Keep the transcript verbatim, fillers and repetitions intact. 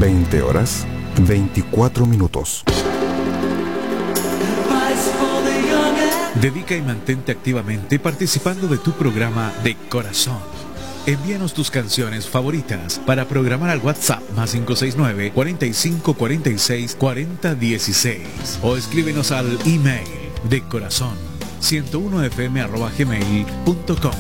veinte horas, veinticuatro minutos. Dedica y mantente activamente participando de tu programa de corazón. Envíanos tus canciones favoritas para programar al WhatsApp más cinco seis nueve, cuarenta y cinco, cuarenta y seis, cuarenta dieciséis o escríbenos al email de corazón ciento uno f m arroba gmail punto com.